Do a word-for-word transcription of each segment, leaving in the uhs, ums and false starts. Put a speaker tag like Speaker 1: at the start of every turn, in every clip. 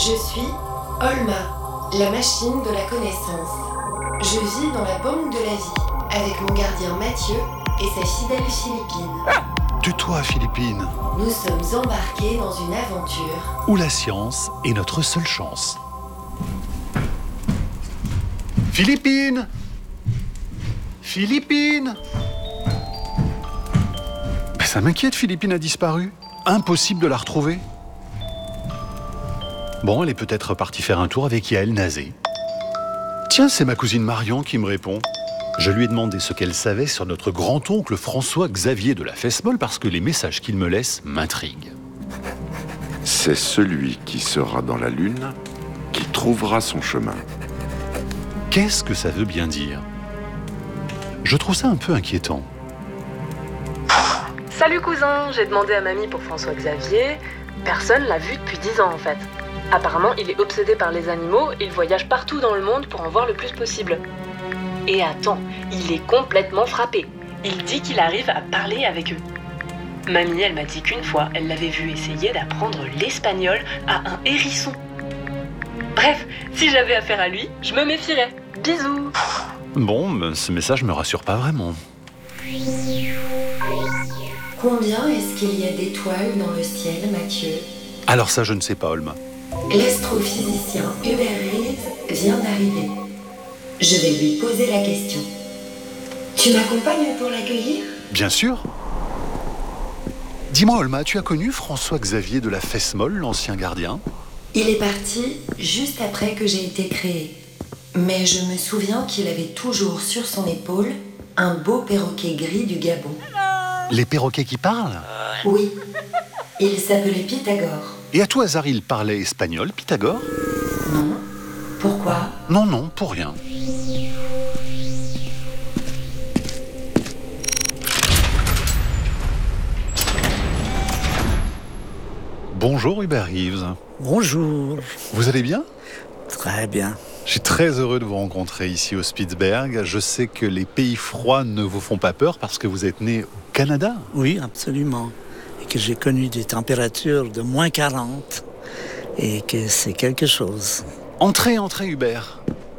Speaker 1: Je suis Olma, la machine de la connaissance. Je vis dans la banque de la vie, avec mon gardien Mathieu et sa fidèle Philippine.
Speaker 2: Tue-toi, Philippine.
Speaker 1: Nous sommes embarqués dans une aventure
Speaker 2: où la science est notre seule chance. Philippine Philippine ben, ça m'inquiète, Philippine a disparu. Impossible de la retrouver. Bon, elle est peut-être partie faire un tour avec Yael Nazé. Tiens, c'est ma cousine Marion qui me répond. Je lui ai demandé ce qu'elle savait sur notre grand-oncle François-Xavier de la Fesse-Molle parce que les messages qu'il me laisse m'intriguent.
Speaker 3: C'est celui qui sera dans la Lune qui trouvera son chemin.
Speaker 2: Qu'est-ce que ça veut bien dire? Je trouve ça un peu inquiétant.
Speaker 4: Salut cousin, j'ai demandé à mamie pour François-Xavier. Personne l'a vu depuis dix ans en fait. Apparemment, il est obsédé par les animaux et il voyage partout dans le monde pour en voir le plus possible. Et attends, il est complètement frappé. Il dit qu'il arrive à parler avec eux. Mamie, elle m'a dit qu'une fois, elle l'avait vu essayer d'apprendre l'espagnol à un hérisson. Bref, si j'avais affaire à lui, je me méfierais. Bisous.
Speaker 2: Bon, ben, ce message me rassure pas vraiment.
Speaker 1: Combien est-ce qu'il y a d'étoiles dans le ciel, Mathieu?
Speaker 2: Alors ça, je ne sais pas, Olma.
Speaker 1: L'astrophysicien Hubert Reeves vient d'arriver. Je vais lui poser la question. Tu m'accompagnes pour l'accueillir?
Speaker 2: Bien sûr. Dis-moi, Olma, tu as connu François-Xavier de la Fesse-Molle, l'ancien gardien?
Speaker 1: Il est parti juste après que j'ai été créée. Mais je me souviens qu'il avait toujours sur son épaule un beau perroquet gris du Gabon.
Speaker 2: Les perroquets qui parlent?
Speaker 1: Oui. Il s'appelait Pythagore.
Speaker 2: Et à tout hasard, il parlait espagnol, Pythagore?
Speaker 1: Non. Pourquoi?
Speaker 2: Non, non, pour rien. Bonjour Hubert Reeves.
Speaker 5: Bonjour.
Speaker 2: Vous allez bien?
Speaker 5: Très bien.
Speaker 2: Je suis très heureux de vous rencontrer ici au Spitzberg. Je sais que les pays froids ne vous font pas peur parce que vous êtes né au Canada.
Speaker 5: Oui, absolument. Et que j'ai connu des températures de moins quarante et que c'est quelque chose.
Speaker 2: Entrez, entrez Hubert.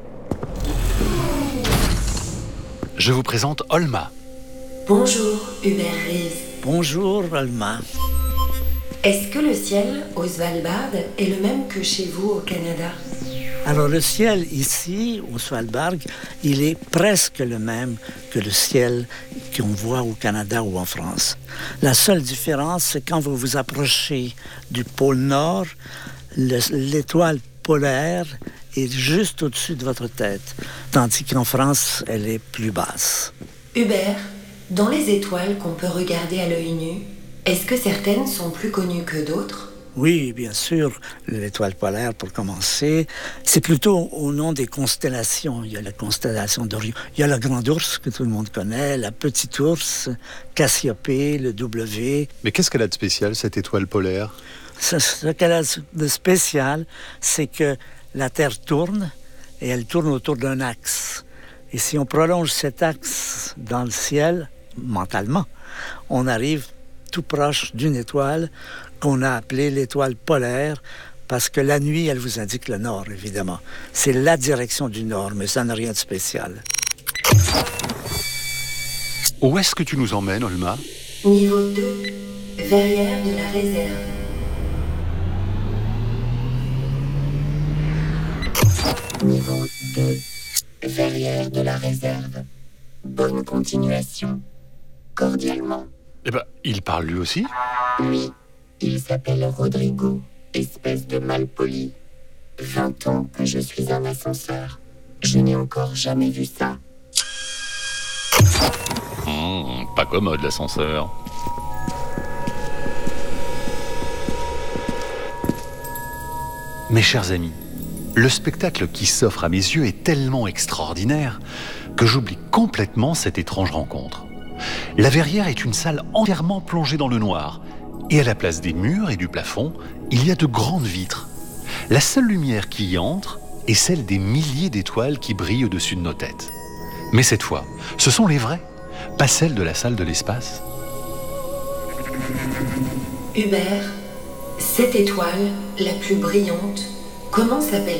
Speaker 2: Je vous présente Olma.
Speaker 1: Bonjour Hubert Reeves.
Speaker 5: Bonjour Olma.
Speaker 1: Est-ce que le ciel au Svalbard est le même que chez vous au Canada?
Speaker 5: Alors le ciel ici, au Svalbard, il est presque le même que le ciel qu'on voit au Canada ou en France. La seule différence, c'est quand vous vous approchez du pôle Nord, le, l'étoile polaire est juste au-dessus de votre tête, tandis qu'en France, elle est plus basse.
Speaker 1: Hubert, dans les étoiles qu'on peut regarder à l'œil nu, est-ce que certaines sont plus connues que d'autres?
Speaker 5: Oui, bien sûr, l'étoile polaire pour commencer. C'est plutôt au nom des constellations. Il y a la constellation d'Orion. Il y a la grande ours que tout le monde connaît, la petite ours, Cassiopée, le W.
Speaker 2: Mais qu'est-ce qu'elle a de spécial, cette étoile polaire?
Speaker 5: Ce, ce qu'elle a de spécial, c'est que la Terre tourne et elle tourne autour d'un axe. Et si on prolonge cet axe dans le ciel, mentalement, on arrive tout proche d'une étoile qu'on a appelée l'étoile polaire, parce que la nuit, elle vous indique le nord, évidemment. C'est la direction du nord, mais ça n'a rien de spécial.
Speaker 2: Où est-ce que tu nous emmènes, Olma?
Speaker 1: Niveau deux, verrière de la réserve. Niveau deux, verrière de la réserve. Bonne continuation. Cordialement.
Speaker 2: Eh ben, il parle lui aussi?
Speaker 1: Oui, il s'appelle Rodrigo, espèce de malpoli. Vingt ans que je suis un ascenseur. Je n'ai encore jamais vu ça.
Speaker 2: Mmh, pas commode l'ascenseur. Mes chers amis, le spectacle qui s'offre à mes yeux est tellement extraordinaire que j'oublie complètement cette étrange rencontre. La verrière est une salle entièrement plongée dans le noir. Et à la place des murs et du plafond, il y a de grandes vitres. La seule lumière qui y entre est celle des milliers d'étoiles qui brillent au-dessus de nos têtes. Mais cette fois, ce sont les vraies, pas celles de la salle de l'espace.
Speaker 1: Hubert, cette étoile, la plus brillante, Comment s'appelle-t-elle ?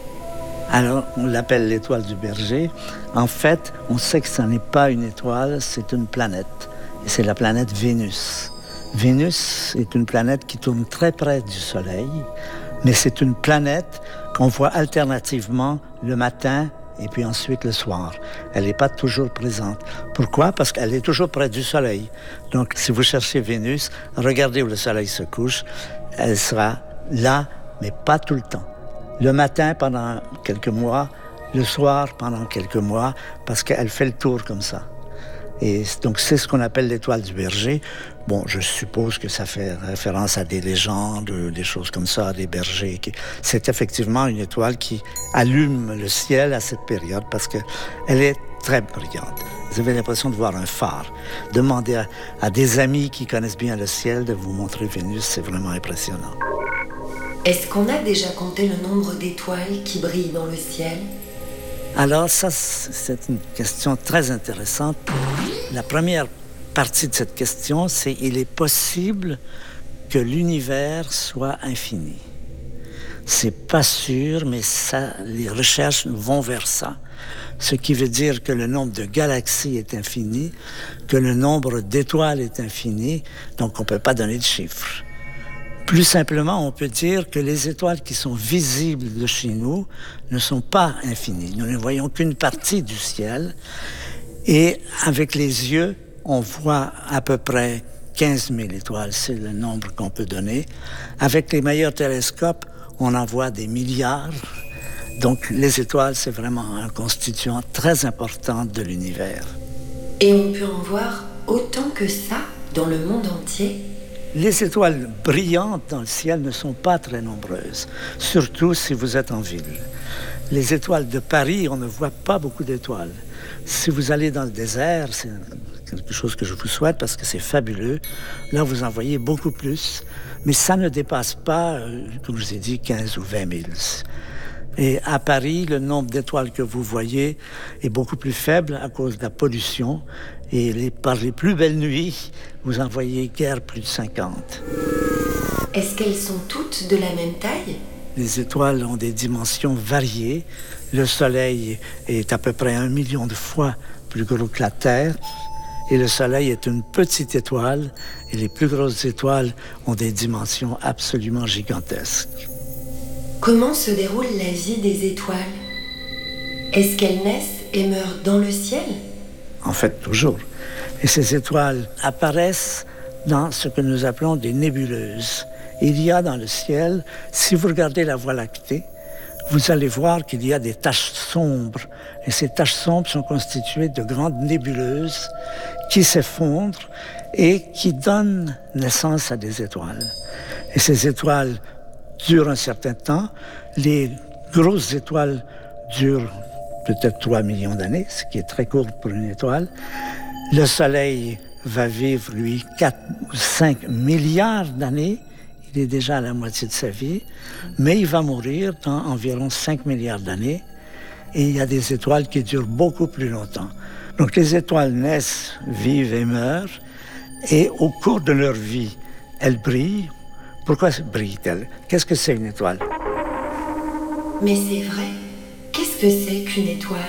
Speaker 5: Alors, on l'appelle l'étoile du berger. En fait, on sait que ce n'est pas une étoile, c'est une planète. Et c'est la planète Vénus. Vénus est une planète qui tourne très près du Soleil, mais c'est une planète qu'on voit alternativement le matin et puis ensuite le soir. Elle n'est pas toujours présente. Pourquoi? Parce qu'elle est toujours près du Soleil. Donc, si vous cherchez Vénus, regardez où le Soleil se couche, elle sera là, mais pas tout le temps. Le matin pendant quelques mois, le soir pendant quelques mois, parce qu'elle fait le tour comme ça. Et donc, c'est ce qu'on appelle l'étoile du berger. Bon, je suppose que ça fait référence à des légendes, des choses comme ça, des bergers. C'est effectivement une étoile qui allume le ciel à cette période parce qu'elle est très brillante. Vous avez l'impression de voir un phare. Demandez à, à des amis qui connaissent bien le ciel de vous montrer Vénus, c'est vraiment impressionnant.
Speaker 1: Est-ce qu'on a déjà compté le nombre d'étoiles qui brillent dans le ciel ?
Speaker 5: Alors ça, c'est une question très intéressante. La première partie de cette question, c'est il est possible que l'univers soit infini. C'est pas sûr, mais ça, les recherches vont vers ça. Ce qui veut dire que le nombre de galaxies est infini, que le nombre d'étoiles est infini, donc on peut pas donner de chiffres. Plus simplement, on peut dire que les étoiles qui sont visibles de chez nous ne sont pas infinies. Nous ne voyons qu'une partie du ciel. Et avec les yeux, on voit à peu près quinze mille étoiles. C'est le nombre qu'on peut donner. Avec les meilleurs télescopes, on en voit des milliards. Donc, les étoiles, c'est vraiment un constituant très important de l'univers.
Speaker 1: Et on peut en voir autant que ça dans le monde entier ?
Speaker 5: Les étoiles brillantes dans le ciel ne sont pas très nombreuses, surtout si vous êtes en ville. Les étoiles de Paris, on ne voit pas beaucoup d'étoiles. Si vous allez dans le désert, c'est quelque chose que je vous souhaite parce que c'est fabuleux. Là, vous en voyez beaucoup plus, mais ça ne dépasse pas, comme je vous ai dit, quinze ou vingt mille. Et à Paris, le nombre d'étoiles que vous voyez est beaucoup plus faible à cause de la pollution. Et les, par les plus belles nuits, vous en voyez guère plus de cinquante.
Speaker 1: Est-ce qu'elles sont toutes de la même taille ?
Speaker 5: Les étoiles ont des dimensions variées. Le Soleil est à peu près un million de fois plus gros que la Terre. Et le Soleil est une petite étoile. Et les plus grosses étoiles ont des dimensions absolument gigantesques.
Speaker 1: Comment se déroule la vie des étoiles ? Est-ce qu'elles naissent et meurent dans le ciel ?
Speaker 5: En fait, toujours. Et ces étoiles apparaissent dans ce que nous appelons des nébuleuses. Il y a dans le ciel, si vous regardez la Voie lactée, vous allez voir qu'il y a des taches sombres. Et ces taches sombres sont constituées de grandes nébuleuses qui s'effondrent et qui donnent naissance à des étoiles. Et ces étoiles durent un certain temps. Les grosses étoiles durent peut-être trois millions d'années, ce qui est très court pour une étoile. Le Soleil va vivre, lui, quatre ou cinq milliards d'années. Il est déjà à la moitié de sa vie, mais il va mourir dans environ cinq milliards d'années. Et il y a des étoiles qui durent beaucoup plus longtemps. Donc les étoiles naissent, vivent et meurent, et au cours de leur vie, elles brillent. Pourquoi brillent-elles? Qu'est-ce que c'est une étoile?
Speaker 1: Mais c'est vrai. Qu'est-ce que c'est qu'une étoile?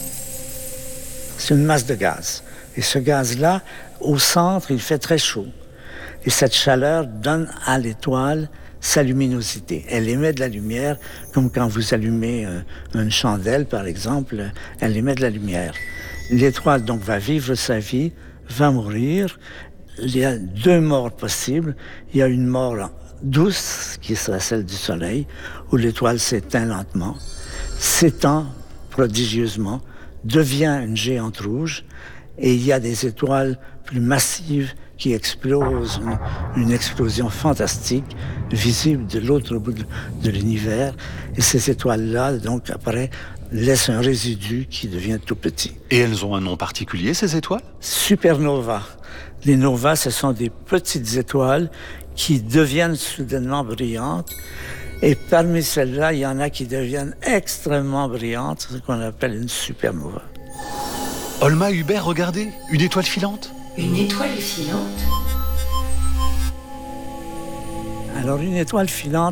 Speaker 5: C'est une masse de gaz. Et ce gaz-là, au centre, il fait très chaud. Et cette chaleur donne à l'étoile sa luminosité. Elle émet de la lumière, comme quand vous allumez euh, une chandelle, par exemple, elle émet de la lumière. L'étoile, donc, va vivre sa vie, va mourir. Il y a deux morts possibles. Il y a une mort douce, qui sera celle du Soleil, où l'étoile s'éteint lentement, s'étend prodigieusement, devient une géante rouge, et il y a des étoiles plus massives qui explosent, une, une explosion fantastique, visible de l'autre bout de, de l'univers. Et ces étoiles-là, donc, après, laissent un résidu qui devient tout petit.
Speaker 2: Et elles ont un nom particulier, ces étoiles?
Speaker 5: Supernova. Les novas, ce sont des petites étoiles qui deviennent soudainement brillantes. Et parmi celles-là, il y en a qui deviennent extrêmement brillantes, ce qu'on appelle une supernova.
Speaker 2: Olma, Hubert, regardez, une étoile filante.
Speaker 1: Une étoile filante?
Speaker 5: Alors, une étoile filante,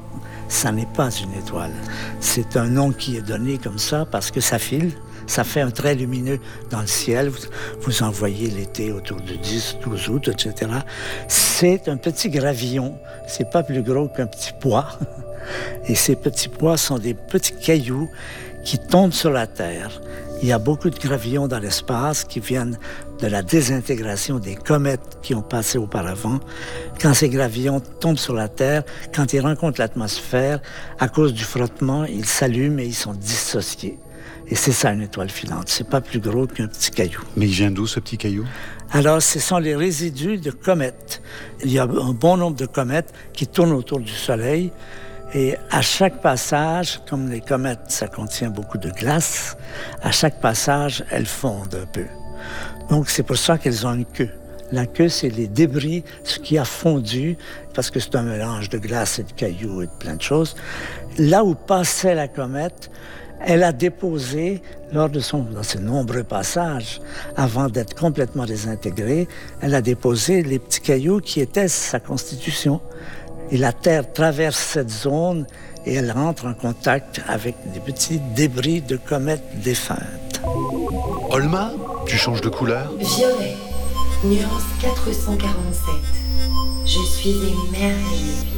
Speaker 5: ça n'est pas une étoile. C'est un nom qui est donné comme ça parce que ça file, ça fait un trait lumineux dans le ciel. Vous, vous en voyez l'été autour du dix, douze août, et cetera. C'est un petit gravillon, c'est pas plus gros qu'un petit pois. Et ces petits pois sont des petits cailloux qui tombent sur la Terre. Il y a beaucoup de gravillons dans l'espace qui viennent de la désintégration des comètes qui ont passé auparavant. Quand ces gravillons tombent sur la Terre, quand ils rencontrent l'atmosphère, à cause du frottement, ils s'allument et ils sont dissociés. Et c'est ça une étoile filante. C'est pas plus gros qu'un petit caillou.
Speaker 2: Mais il vient d'où ce petit caillou?
Speaker 5: Alors, ce sont les résidus de comètes. Il y a un bon nombre de comètes qui tournent autour du Soleil. Et à chaque passage, comme les comètes, ça contient beaucoup de glace, à chaque passage, elles fondent un peu. Donc, c'est pour ça qu'elles ont une queue. La queue, c'est les débris, ce qui a fondu, parce que c'est un mélange de glace et de cailloux et de plein de choses. Là où passait la comète, elle a déposé, lors de son, dans ses nombreux passages, avant d'être complètement désintégrée, elle a déposé les petits cailloux qui étaient sa constitution. Et la Terre traverse cette zone et elle rentre en contact avec des petits débris de comètes défuntes.
Speaker 2: Olma, tu changes de couleur?
Speaker 1: Violet, nuance quatre cent quarante-sept. Je suis émerveillée.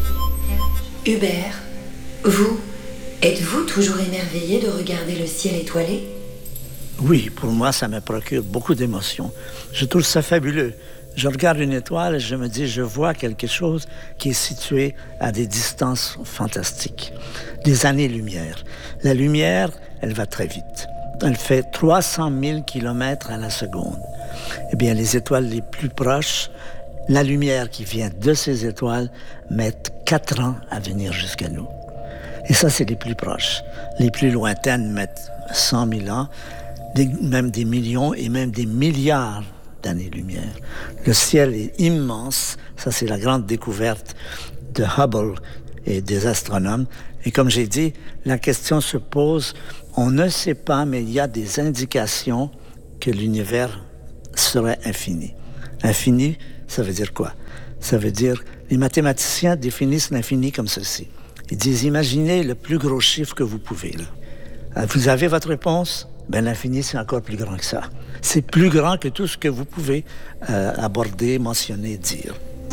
Speaker 1: Hubert, vous, êtes-vous toujours émerveillé de regarder le ciel étoilé?
Speaker 5: Oui, pour moi, ça me procure beaucoup d'émotions. Je trouve ça fabuleux. Je regarde une étoile et je me dis, je vois quelque chose qui est situé à des distances fantastiques. Des années-lumière. La lumière, elle va très vite. Elle fait trois cent mille kilomètres à la seconde. Eh bien, les étoiles les plus proches, la lumière qui vient de ces étoiles, mettent quatre ans à venir jusqu'à nous. Et ça, c'est les plus proches. Les plus lointaines mettent cent mille ans, des, même des millions et même des milliards d'années-lumière. Le ciel est immense. Ça, c'est la grande découverte de Hubble et des astronomes. Et comme j'ai dit, la question se pose, on ne sait pas, mais il y a des indications que l'univers serait infini. Infini, ça veut dire quoi? Ça veut dire, les mathématiciens définissent l'infini comme ceci. Ils disent, imaginez le plus gros chiffre que vous pouvez, là. Vous avez votre réponse? Ben, l'infini, c'est encore plus grand que ça. C'est plus grand que tout ce que vous pouvez euh, aborder, mentionner, dire.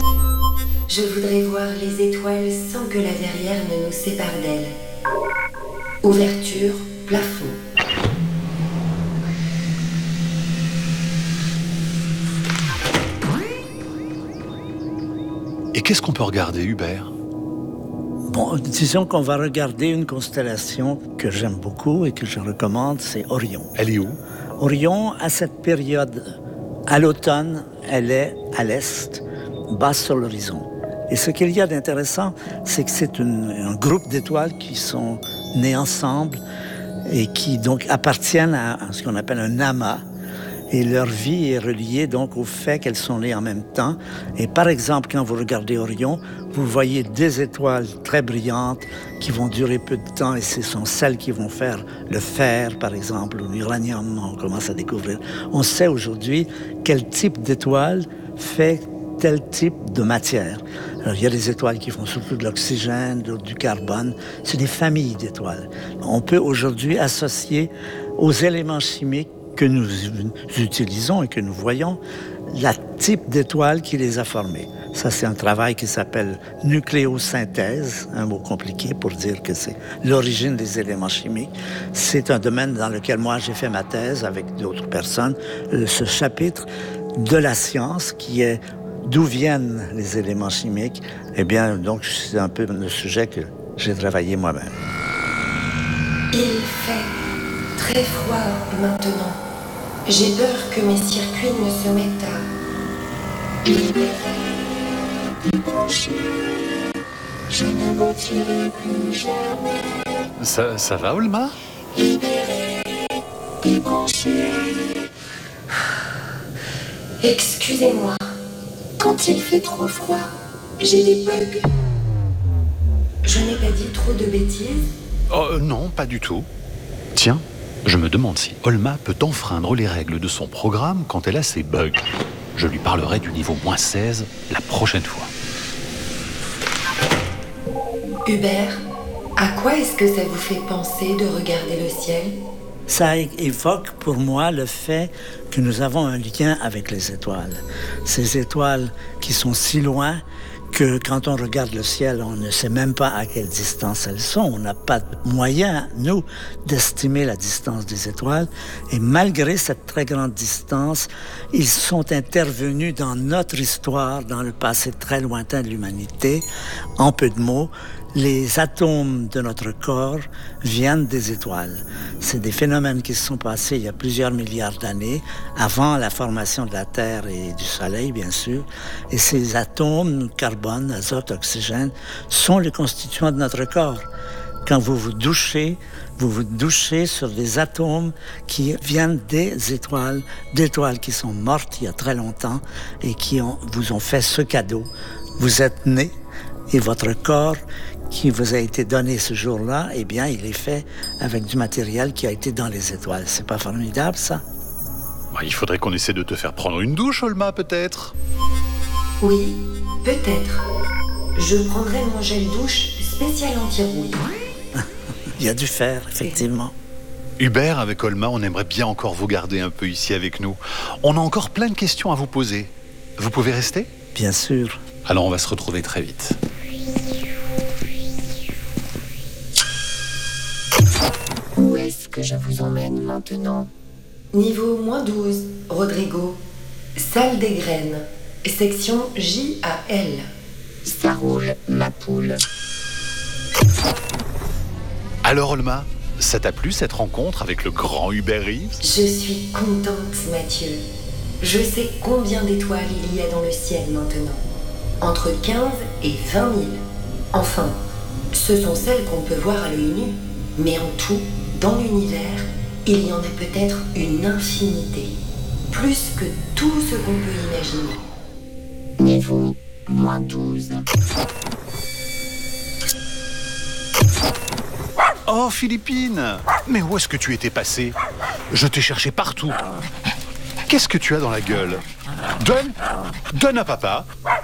Speaker 1: Je voudrais voir les étoiles sans que la verrière ne nous sépare d'elles. Ouverture, plafond.
Speaker 2: Et qu'est-ce qu'on peut regarder, Hubert?
Speaker 5: Bon, disons qu'on va regarder une constellation que j'aime beaucoup et que je recommande, c'est Orion.
Speaker 2: Elle est où?
Speaker 5: Orion, à cette période, à l'automne, elle est à l'est, basse sur l'horizon. Et ce qu'il y a d'intéressant, c'est que c'est une, un groupe d'étoiles qui sont nées ensemble et qui donc appartiennent à, à ce qu'on appelle un amas. Et leur vie est reliée donc au fait qu'elles sont nées en même temps. Et par exemple, quand vous regardez Orion, vous voyez des étoiles très brillantes qui vont durer peu de temps et ce sont celles qui vont faire le fer, par exemple, ou l'uranium, on commence à découvrir. On sait aujourd'hui quel type d'étoile fait tel type de matière. Alors, il y a des étoiles qui font surtout de l'oxygène, d'autres du carbone. C'est des familles d'étoiles. On peut aujourd'hui associer aux éléments chimiques que nous utilisons et que nous voyons, la type d'étoile qui les a formés. Ça, c'est un travail qui s'appelle nucléosynthèse, un mot compliqué pour dire que c'est l'origine des éléments chimiques. C'est un domaine dans lequel moi, j'ai fait ma thèse avec d'autres personnes. Ce chapitre de la science qui est d'où viennent les éléments chimiques, eh bien, donc, c'est un peu le sujet que j'ai travaillé moi-même.
Speaker 1: Il fait très froid maintenant. J'ai peur que mes circuits ne se mettent à libérer. Je ne m'en plus jamais.
Speaker 2: Ça, ça va, Olma?
Speaker 1: Libérer, débrancher. Excusez-moi, quand il fait trop froid, j'ai des bugs. Je n'ai pas dit trop de bêtises?
Speaker 2: Oh, non, pas du tout. Tiens, je me demande si Olma peut enfreindre les règles de son programme quand elle a ses bugs. Je lui parlerai du niveau moins seize la prochaine fois.
Speaker 1: Hubert, À quoi est-ce que ça vous fait penser de regarder le ciel ?
Speaker 5: Ça évoque pour moi le fait que nous avons un lien avec les étoiles. Ces étoiles qui sont si loin que quand on regarde le ciel, on ne sait même pas à quelle distance elles sont. On n'a pas de moyen, nous, d'estimer la distance des étoiles. Et malgré cette très grande distance, ils sont intervenus dans notre histoire, dans le passé très lointain de l'humanité. En peu de mots, les atomes de notre corps viennent des étoiles. C'est des phénomènes qui se sont passés il y a plusieurs milliards d'années, avant la formation de la Terre et du Soleil, bien sûr. Et ces atomes, carbone, azote, oxygène, sont les constituants de notre corps. Quand vous vous douchez, vous vous douchez sur des atomes qui viennent des étoiles, d'étoiles qui sont mortes il y a très longtemps et qui ont, vous ont fait ce cadeau. Vous êtes né et votre corps qui vous a été donné ce jour-là, eh bien, il est fait avec du matériel qui a été dans les étoiles. C'est pas formidable, ça?
Speaker 2: Bah, il faudrait qu'on essaie de te faire prendre une douche, Olma, peut-être?
Speaker 1: Oui, peut-être. Je prendrai mon gel douche spécial anti-rouille.
Speaker 5: Il y a dû faire, effectivement.
Speaker 2: Hubert, avec Olma, on aimerait bien encore vous garder un peu ici avec nous. On a encore plein de questions à vous poser. Vous pouvez rester?
Speaker 5: Bien sûr.
Speaker 2: Alors, on va se retrouver très vite.
Speaker 6: Où est-ce que je vous emmène maintenant?
Speaker 1: Niveau moins douze, Rodrigo. Salle des graines. Section J A L.
Speaker 6: Ça roule, ma poule.
Speaker 2: Alors, Olma, ça t'a plu cette rencontre avec le grand Hubert Reeves?
Speaker 1: Je suis contente, Mathieu. Je sais combien d'étoiles il y a dans le ciel maintenant. Entre quinze et vingt mille. Enfin, ce sont celles qu'on peut voir à l'œil nu. Mais en tout, dans l'univers, il y en a peut-être une infinité. Plus que tout ce qu'on peut imaginer.
Speaker 6: Niveau moins douze.
Speaker 2: Oh, Philippine! Mais où est-ce que tu étais passée? Je t'ai cherché partout. Qu'est-ce que tu as dans la gueule? Donne! Donne à papa!